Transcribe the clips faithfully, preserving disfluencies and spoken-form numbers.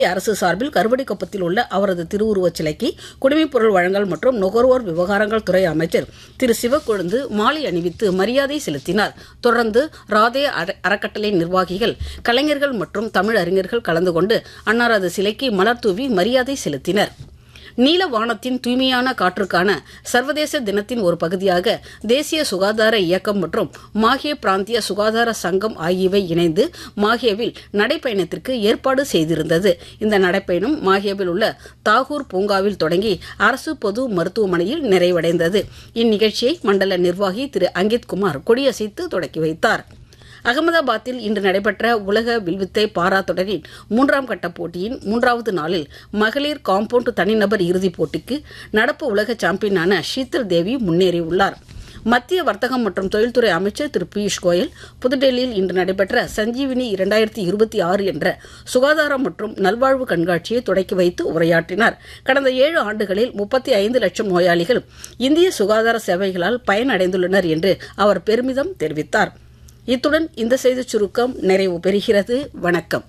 அரசு சார்பில் கருவடிக்குப்பத்தில் உள்ள அவரது திருவுருவச் சிலைக்கு குடிமைப்பொருள் வழங்கல் மற்றும் நுகர்வோர் விவகாரங்கள் துறை அமைச்சர் திரு சிவக்கொழுந்து மாலை அணிவித்து மரியாதை செலுத்தினார். தொடர்ந்து ராதே அறக்கட்டளை நிர்வாகிகள், கலைஞர்கள் மற்றும் தமிழ் அறிஞர்கள் கலந்து கொண்டு அன்னாரது சிலைக்கு மலர் தூவி மரியாதை செலுத்தினர். நீல வானத்தின் தூய்மையான காற்றுக்கான சர்வதேச தினத்தின் ஒரு பகுதியாக தேசிய சுகாதார இயக்கம் மற்றும் மாஹே பிராந்திய சுகாதார சங்கம் ஆகியவை இணைந்து மாஹேவில் நடைப்பயணத்திற்கு ஏற்பாடு செய்திருந்தது. இந்த நடைப்பயணம் மாஹேவில் உள்ள தாகூர் பூங்காவில் தொடங்கி அரசு பொது மருத்துவமனையில் நிறைவடைந்தது. இந்நிகழ்ச்சியை மண்டல நிர்வாகி திரு அங்கித் குமார் கொடியசைத்து தொடக்கி வைத்தார். அகமதாபாத்தில் இன்று நடைபெற்ற உலக வில்வித்தை பாரா தொடரின் மூன்றாம் கட்ட போட்டியின் மூன்றாவது நாளில் மகளிர் காம்பவுண்ட் தனிநபர் இறுதிப் போட்டிக்கு நடப்பு உலக சாம்பியனான ஷீதல் தேவி முன்னேறியுள்ளார். மத்திய வர்த்தகம் மற்றும் தொழில்துறை அமைச்சர் திரு பியூஷ் கோயல் புதுடெல்லியில் இன்று நடைபெற்ற சஞ்சீவினி இரண்டாயிரத்தி இருபத்தி ஆறு என்ற சுகாதாரம் மற்றும் நல்வாழ்வு கண்காட்சியை தொடக்கி வைத்து உரையாற்றினார். கடந்த ஏழு ஆண்டுகளில் முப்பத்தி ஐந்து லட்சம் நோயாளிகள் இந்திய சுகாதார சேவைகளால் பயனடைந்துள்ளனர் என்று அவர் பெருமிதம் தெரிவித்தார். இத்துடன் இந்த செய்திச் சுருக்கம் நிறைவு பெறுகிறது. வணக்கம்.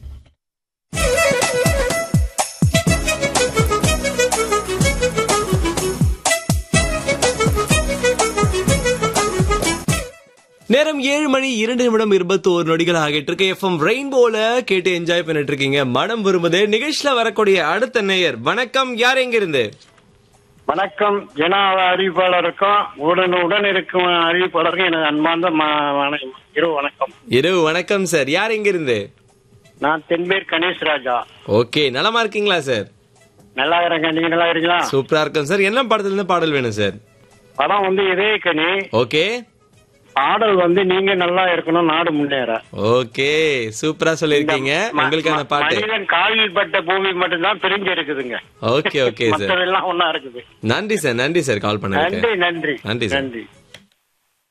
நேரம் ஏழு மணி இரண்டு நிமிடம் இருபத்தி ஒரு நொடிகள் ஆகிட்டு இருக்கு. எஃப்எம் ரெயின்போல கேட்டு என்ஜாய் பண்ணிட்டு இருக்கீங்க. மனம் விரும்புது நிகழ்ச்சியில வரக்கூடிய அடுத்த நேயர். வணக்கம், யார் எங்க இருந்து? வணக்கம். ஜன அறிவிப்பாளருக்கும் உடன் உடன் இருக்கும் அறிவிப்பாளருக்கும் எனது அன்பார்ந்த இரவு வணக்கம். இரவு வணக்கம் சார். யார் எங்க இருந்து? நான் தென்பேர் கணேஷ் ராஜா. ஓகே, நலமா இருக்கீங்களா சார்? நல்லா இருக்கேன். நீங்க நல்லா இருக்கீங்களா? சூப்பரா இருக்கும் சார். என்ன படத்துல இருந்து பாடல் வேணும் சார்? படம் வந்து இதே கனி. ஓகே. பாடல் வந்து நீங்க நல்லா இருக்கணும், நாடு முன்னேற. ஓகே, சூப்பரா சொல்லிருக்கீங்க. உங்களுக்கான பாட்டு மனிதன் காலில் பட்ட பூமி மட்டும்தான் பிரிஞ்சு இருக்குதுங்க. Okay okay sir. மற்றதெல்லாம் ஒன்னா இருக்குது. நன்றி சார். நன்றி சார் கால் பண்ணதுக்கு. நன்றி நன்றி நன்றி சார். நன்றி.